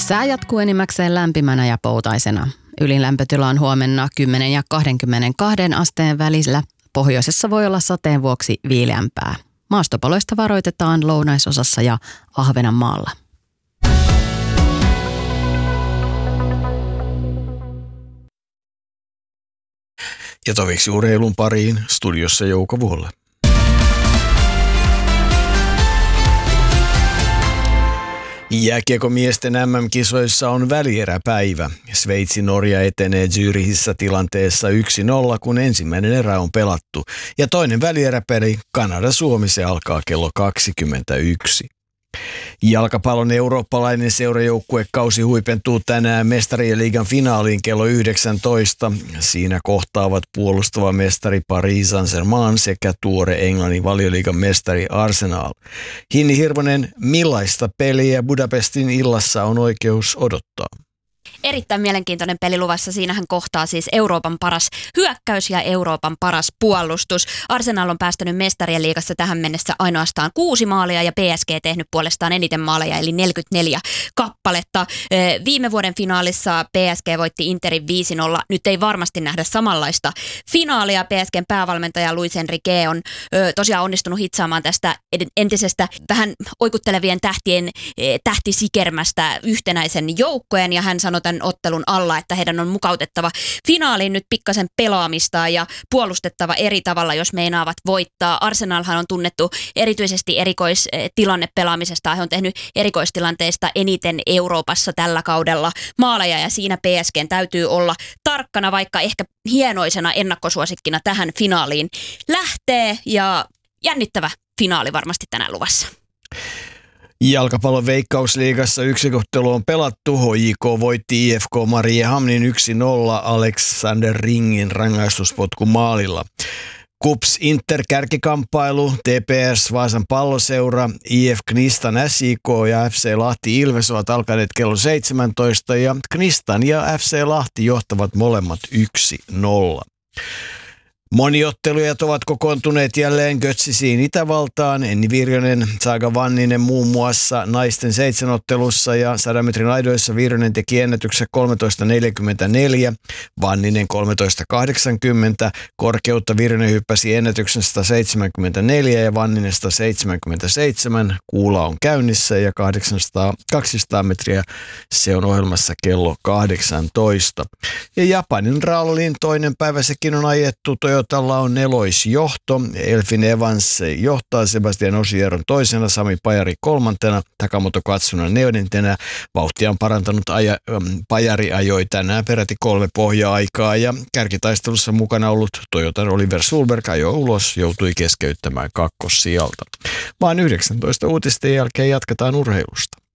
Sää jatkuu enimmäkseen lämpimänä ja poutaisena. Ylin lämpötila on huomenna 10 ja 22 asteen välillä. Pohjoisessa voi olla sateen vuoksi viileämpää. Maastopaloista varoitetaan lounaisosassa ja Ahvenanmaalla. Ja toviksi urheilun pariin studiossa Jouko Vuolle. Jääkiekomiesten MM-kisoissa on välieräpäivä. Sveitsi-Norja etenee Zürichissä tilanteessa 1-0, kun ensimmäinen erä on pelattu. Ja toinen välieräpeli Kanada-Suomi, se alkaa kello 21. Jalkapallon eurooppalainen seurajoukkuekausi huipentuu tänään Mestarien liigan finaaliin kello 19. Siinä kohtaavat puolustava mestari Paris Saint-Germain sekä tuore Englannin Valioliigan mestari Arsenal. Hinni Hirvonen, millaista peliä Budapestin illassa on oikeus odottaa? Erittäin mielenkiintoinen peli luvassa. Siinähän kohtaa siis Euroopan paras hyökkäys ja Euroopan paras puolustus. Arsenal on päästänyt Mestarien liigassa tähän mennessä ainoastaan 6 maalia ja PSG tehnyt puolestaan eniten maaleja eli 44 kappaletta. Viime vuoden finaalissa PSG voitti Interin 5-0. Nyt ei varmasti nähdä samanlaista finaalia. PSGn päävalmentaja Luis Enrique on tosiaan onnistunut hitsaamaan tästä entisestä vähän oikuttelevien tähtien tähtisikermästä yhtenäisen joukkojen ja hän sanoi tämän ottelun alla, että heidän on mukautettava finaaliin nyt pikkasen pelaamista ja puolustettava eri tavalla, jos meinaavat voittaa. Arsenalhan on tunnettu erityisesti erikoistilannepelaamisesta. He on tehnyt erikoistilanteista eniten Euroopassa tällä kaudella maaleja ja siinä PSGn täytyy olla tarkkana, vaikka ehkä hienoisena ennakkosuosikkina tähän finaaliin lähtee ja jännittävä finaali varmasti tänään luvassa. Jalkapallon Veikkausliigassa yksi ottelu on pelattu. HJK voitti IFK Mariehamnin 1-0 Alexander Ringin rangaistuspotku maalilla. KuPS Inter kärkikamppailu, TPS Vaasan palloseura, IF Knistan SIK ja FC Lahti Ilves ovat alkaneet kello 17 ja Knistan ja FC Lahti johtavat molemmat 1-0. Moniottelujat ovat kokoontuneet jälleen Götzisiin Itävaltaan. Enni Virjonen, Saga Vanninen muun muassa naisten 7-ottelussa ja 100 metrin aidoissa Virjonen teki ennätyksen 13.44, Vanninen 13.80, korkeutta Virjonen hyppäsi ennätyksen 174 ja Vanninen 177, kuula on käynnissä ja 200 metriä se on ohjelmassa kello 18. Ja Japanin rallin toinen päivä sekin on ajettu. Toyotalla on neloisjohto. Elfin Evans johtaa, Sebastian Ogier on toisena, Sami Pajari kolmantena, Takamoto Katsuna neljäntenä. Vauhtia on parantanut Pajari ajoi tänään peräti 3 pohja-aikaa ja kärkitaistelussa mukana ollut Toyotan Oliver Sulberg ajoi ulos, joutui keskeyttämään kakkossijalta. Vaan 19 uutisten jälkeen jatketaan urheilusta.